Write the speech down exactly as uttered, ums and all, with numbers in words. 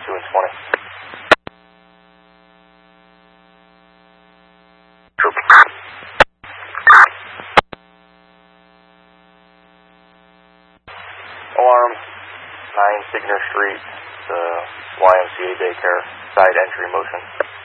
two and twenty. Alarm, nine Signer Street, the Y M C A daycare, side entry motion.